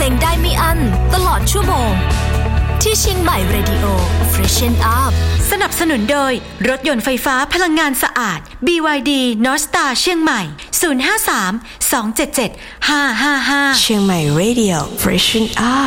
งได้ไม่อั้นตลอดชั่วโมงที่เชียงใหม่ Radio Freshen Up สนับสนุนโดยรถยนต์ไฟฟ้าพลังงานสะอาด BYD North Star เชียงใหม่053 277 555 เชียงใหม่ Radio Freshen Up